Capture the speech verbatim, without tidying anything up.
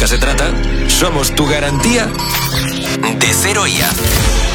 música se trata, somos tu garantía de cero I A.